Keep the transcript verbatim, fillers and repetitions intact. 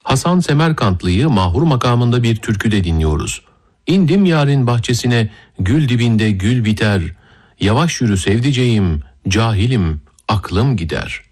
Hasan Semerkantlı'yı mahur makamında bir türküde dinliyoruz. İndim yarın bahçesine, gül dibinde gül biter. Yavaş yürü sevdiceğim, cahilim, aklım gider.